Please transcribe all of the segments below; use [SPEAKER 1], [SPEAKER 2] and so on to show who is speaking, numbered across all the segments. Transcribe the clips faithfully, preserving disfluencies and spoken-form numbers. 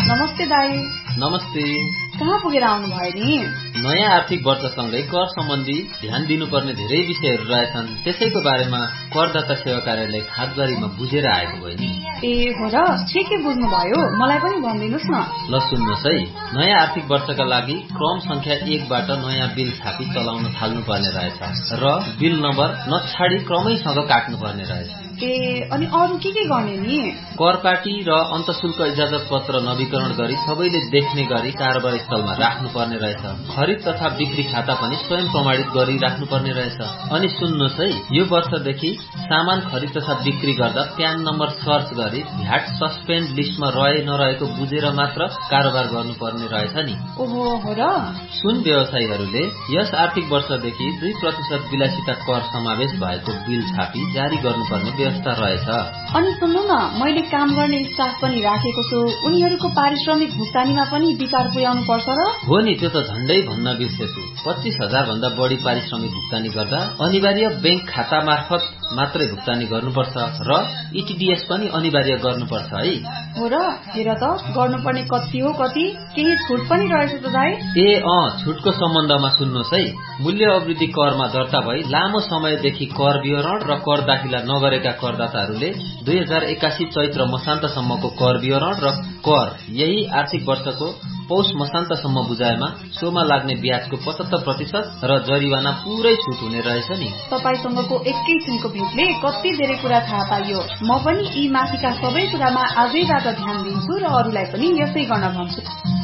[SPEAKER 1] नमस्ते दाई।
[SPEAKER 2] नमस्ते।
[SPEAKER 1] कहाँ पुगेर आउनु भयो नि?
[SPEAKER 2] नयाँ आर्थिक वर्षसँगै कर सम्बन्धी ध्यान दिनुपर्ने धेरै विषयहरू रहेछन्, त्यसैको बारेमा करदाता सेवा कार्यालय खादबारीमा बुझेर आएको भयो नि।
[SPEAKER 1] ए हो र, के के बुझ्नु भयो मलाई पनि भनिदिनुस् न।
[SPEAKER 2] ल सुन्नुहोस् है, नयाँ आर्थिक वर्षका लागि क्रम संख्या एकबाट नयाँ बिल छापी चलाउन थाल्नु पर्ने रहेछ र बिल नम्बर नछाडी क्रमैसँग काट्नु पर्ने रहेछ।
[SPEAKER 1] ए अनि अरु के के गर्ने नि?
[SPEAKER 2] करपाटी र अन्तशुल्क इजाजत पत्र नवीकरण गरी सबैले देख्ने गरी कारोबार स्थलमा राख्नु पर्ने रहेछ। खरिद तथा बिक्री खाता पनि स्वयं प्रमाणित गरी राख्नु पर्ने रहेछ। अनि सुन्नुहोस् है, यो वर्षदेखि सामान खरिद तथा बिक्री गर्दा प्यान नम्बर सर्च गरी भ्याट सस्पेन्ड लिस्टमा रहे नरहेको बुझेर मात्र कारोबार गर्नुपर्ने रहेछ नि।
[SPEAKER 1] ओहो हो र।
[SPEAKER 2] सुन व्यवसायीहरूले यस आर्थिक वर्षदेखि दुई प्रतिशत विलासिता कर समावेश भएको बिल छापी जारी गर्नुपर्ने व्यवस्था रहेछ।
[SPEAKER 1] अनि सुन्नु न, मैले काम गर्ने स्टाफ पनि राखेको छु, उनीहरूको पारिश्रमिक भुक्तानीमा पनि विचार पुर्याउनु पर्छ र?
[SPEAKER 2] हो नि, त्यो त झण्डै भन्न बिर्सेछु। पच्चीस हजार भन्दा बढी पारिश्रमिक भुक्तानी गर्दा अनिवार्य बैंक खाता मार्फत मात्रै भुक्तानी गर्नुपर्छ र इटिडिएस पनि अनिवार्य गर्नुपर्छ है।
[SPEAKER 1] हो र, हेर त गर्नुपर्ने कति हो कति, केही छुट पनि रहेछ त दाइ?
[SPEAKER 2] ए अँ, छुटको सम्बन्धमा सुन्नुहोस् है, मूल्य अवृद्धि करमा दर्ता भई लामो समयदेखि कर विवरण र कर दाखिला नगरेका करदाताहरूले दुई हजार एकासी चैत्र मसान्तसम्मको कर विवरण र कर यही आर्थिक वर्षको पौष मसान्तसम्म बुझाएमा सोमा लाग्ने ब्याजको पचहत्तर प्रतिशत र जरिवाना पूरै छुट हुने रहेछ नि।
[SPEAKER 1] तपाईसँगको एकैछिनको भेटले कति धेरै कुरा थाहा पाइयो। म पनि यी माथिका सबै कुरामा आजैबाट ध्यान दिन्छु र अरूलाई पनि यसै गर्न भन्छु।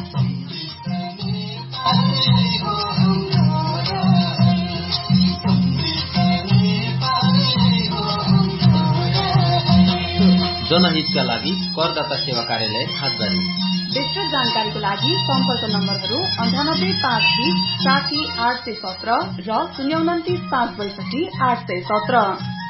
[SPEAKER 2] जनहितका लागि करदाता सेवा कार्यालय खादबारी।
[SPEAKER 1] विस्तृत जानकारीको लागि सम्पर्क नम्बरहरू अन्ठानब्बे पाँच बीस साठी आठ सय सत्र र शून्य उन्तिस पाँच बैसठी आठ सय सत्र।